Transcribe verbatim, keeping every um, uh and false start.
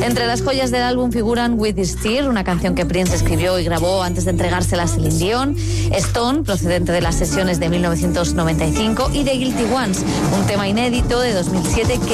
Entre las joyas del álbum figuran With This Tear, una canción que Prince escribió y grabó antes de entregársela a Celine Dion, Stone, procedente de las sesiones de mil novecientos noventa y cinco, y The Guilty Ones, un tema inédito de dos mil siete que